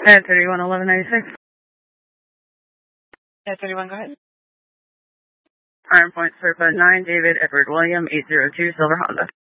At 31 1196. At 31, go ahead. Iron Point Serpa 9, David Edward William 802 Silver Honda.